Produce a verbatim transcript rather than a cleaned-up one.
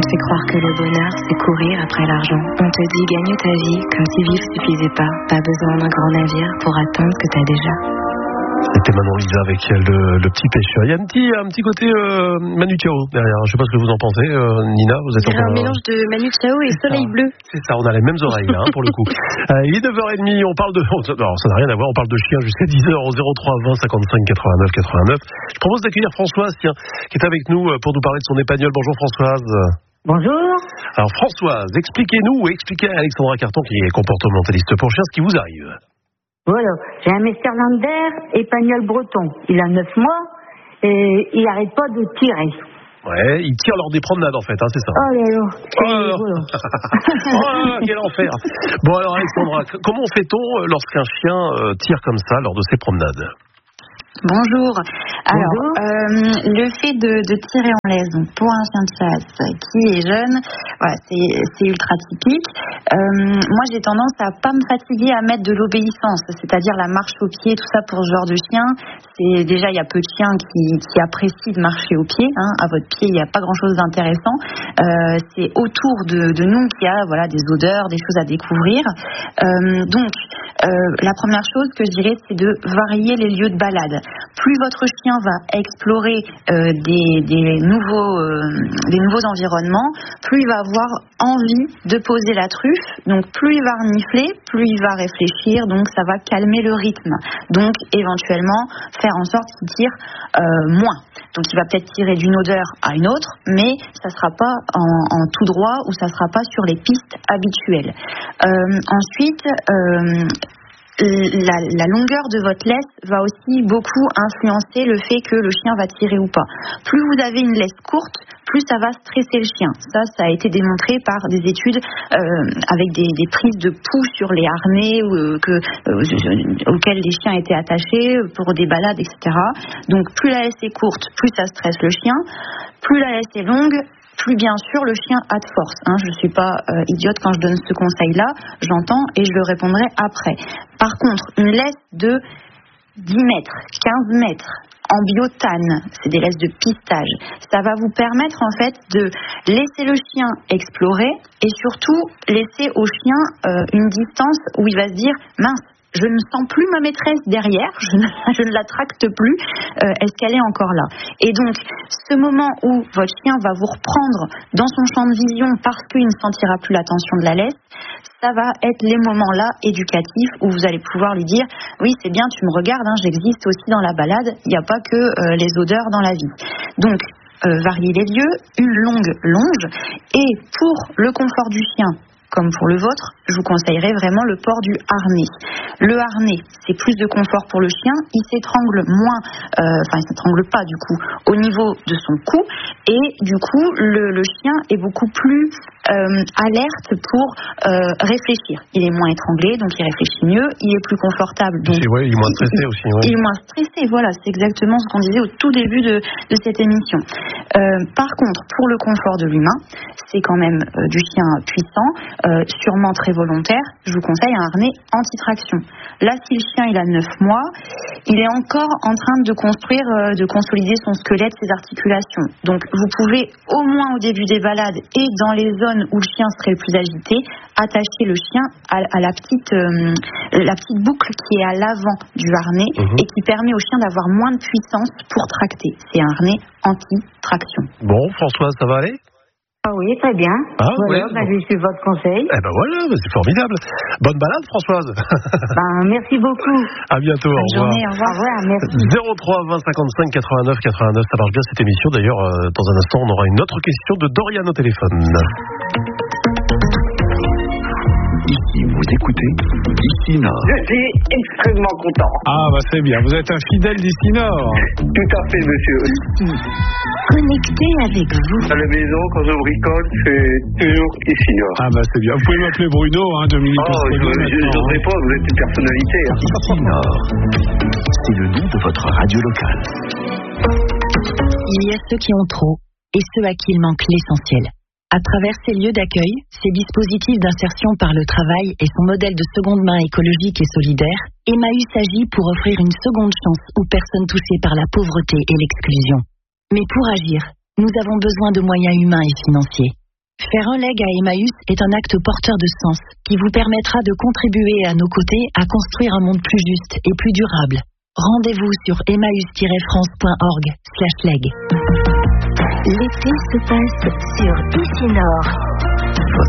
fait croire que le bonheur, c'est courir après l'argent. On te dit gagne ta vie comme si vivre suffisait pas. Pas besoin d'un grand navire pour atteindre ce que t'as déjà. C'était Manon Lisa avec le, le petit pêcheur. Il y a un petit, un petit côté euh, Manu Chao derrière. Je sais pas ce que vous en pensez, euh, Nina. Vous êtes C'est un mélange de Manu Chao et Soleil ça. Bleu. C'est ça, on a les mêmes oreilles là, hein, pour le coup. Euh, il est neuf heures trente, on parle de... Non, ça n'a rien à voir, on parle de chiens jusqu'à dix heures au zéro trois vingt cinquante-cinq quatre-vingt-neuf quatre-vingt-neuf. Je propose d'accueillir Françoise, tiens, qui est avec nous pour nous parler de son épagnol. Bonjour Françoise. Bonjour. Alors Françoise, expliquez-nous ou expliquez à Alexandra Carton, qui est comportementaliste pour chiens, ce qui vous arrive. Voilà, j'ai un Mesterlander épagnol breton. Il a neuf mois et il n'arrête pas de tirer. Ouais, il tire lors des promenades en fait, hein, c'est ça. Oh là là. Oh, voilà. Oh, quel enfer. Bon alors Alexandra, comment fait-on lorsqu'un chien euh, tire comme ça lors de ses promenades ? Bonjour. Alors, euh, le fait de, de tirer en laisse, donc pour un chien de chasse qui est jeune, voilà, c'est, c'est ultra typique. Euh, moi, j'ai tendance à pas me fatiguer à mettre de l'obéissance, c'est-à-dire la marche au pied, tout ça pour ce genre de chien. C'est déjà, il y a peu de chiens qui, qui apprécient de marcher au pied. Hein. À votre pied, il n'y a pas grand-chose d'intéressant. Euh, c'est autour de, de nous qu'il y a, voilà, des odeurs, des choses à découvrir. Euh, donc, euh, la première chose que je dirais, c'est de varier les lieux de balade. Plus votre chien va explorer euh, des, des, nouveaux, euh, des nouveaux environnements, plus il va avoir envie de poser la truffe. Donc plus il va renifler, plus il va réfléchir. Donc ça va calmer le rythme. Donc éventuellement faire en sorte qu'il tire euh, moins. Donc il va peut-être tirer d'une odeur à une autre, mais ça ne sera pas en, en tout droit ou ça ne sera pas sur les pistes habituelles. Euh, ensuite... Euh, La, la longueur de votre laisse va aussi beaucoup influencer le fait que le chien va tirer ou pas. Plus vous avez une laisse courte, plus ça va stresser le chien. Ça, ça a été démontré par des études euh, avec des, des prises de pouls sur les harnais euh, que, euh, auxquels les chiens étaient attachés pour des balades, et cetera. Donc plus la laisse est courte, plus ça stresse le chien. Plus la laisse est longue, plus bien sûr le chien a de force. Hein. Je ne suis pas euh, idiote quand je donne ce conseil-là, j'entends et je le répondrai après. Par contre, une laisse de dix mètres, quinze mètres, en biotane, c'est des laisses de pistage, ça va vous permettre en fait de laisser le chien explorer et surtout laisser au chien euh, une distance où il va se dire « mince, je ne sens plus ma maîtresse derrière, je ne, je ne la tracte plus, euh, est-ce qu'elle est encore là ?» Et donc, ce moment où votre chien va vous reprendre dans son champ de vision parce qu'il ne sentira plus la tension de la laisse, ça va être les moments-là éducatifs où vous allez pouvoir lui dire « oui, c'est bien, tu me regardes, hein, j'existe aussi dans la balade, il n'y a pas que euh, les odeurs dans la vie. » Donc, euh, varier les lieux, une longue longe, et pour le confort du chien, comme pour le vôtre, je vous conseillerais vraiment le port du harnais. Le harnais, c'est plus de confort pour le chien. Il s'étrangle moins, euh, enfin il s'étrangle pas du coup, au niveau de son cou. Et du coup, le, le chien est beaucoup plus euh, alerte pour euh, réfléchir. Il est moins étranglé, donc il réfléchit mieux. Il est plus confortable. Donc c'est, ouais, il est moins stressé il, aussi. Ouais. Il est moins stressé, voilà. C'est exactement ce qu'on disait au tout début de, de cette émission. Euh, par contre, pour le confort de l'humain, c'est quand même euh, du chien puissant. Euh, sûrement très volontaire, je vous conseille un harnais anti-traction. Là, si le chien il a neuf mois, il est encore en train de construire, euh, de consolider son squelette, ses articulations. Donc, vous pouvez au moins au début des balades et dans les zones où le chien serait le plus agité, attacher le chien à, à la petite, euh, la petite boucle qui est à l'avant du harnais mmh. et qui permet au chien d'avoir moins de puissance pour tracter. C'est un harnais anti-traction. Bon, Françoise, ça va aller ? Ah oui, très bien. Ah, voilà, oui, ben, bon. je suis votre conseil. Eh ben voilà, c'est formidable. Bonne balade, Françoise. Ben, merci beaucoup. À bientôt, Bonne au revoir. journée, au revoir. Au revoir, merci. zéro trois vingt cinquante-cinq quatre-vingt-neuf quatre-vingt-neuf, ça marche bien cette émission. D'ailleurs, euh, dans un instant, on aura une autre question de Dorian au téléphone. Ici, vous écoutez d'ici Nord. Je suis extrêmement content. Ah, bah c'est bien. Vous êtes un fidèle d'ici Nord. Tout à fait, monsieur. Ici, connecté avec vous. À la maison, quand je bricole, c'est toujours ici Nord. Ah, bah c'est bien. Vous pouvez m'appeler Bruno, hein, Dominique. Oh, je n'oserais pas, vous êtes une personnalité. Hein. Ici Nord, c'est le nom de votre radio locale. Il y a ceux qui ont trop et ceux à qui il manque l'essentiel. À travers ces lieux d'accueil, ces dispositifs d'insertion par le travail et son modèle de seconde main écologique et solidaire, Emmaüs agit pour offrir une seconde chance aux personnes touchées par la pauvreté et l'exclusion. Mais pour agir, nous avons besoin de moyens humains et financiers. Faire un leg à Emmaüs est un acte porteur de sens qui vous permettra de contribuer à nos côtés à construire un monde plus juste et plus durable. Rendez-vous sur emmaüs tiret france point org slash leg. L'été se passe sur Ici Nord.